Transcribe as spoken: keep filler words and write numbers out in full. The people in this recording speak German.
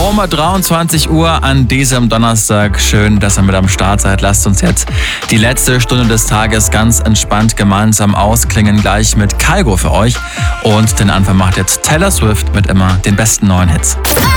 Um dreiundzwanzig Uhr an diesem Donnerstag. Schön, dass ihr mit am Start seid. Lasst uns jetzt die letzte Stunde des Tages ganz entspannt gemeinsam ausklingen. Gleich mit Kygo für euch. Und den Anfang macht jetzt Taylor Swift mit immer den besten neuen Hits.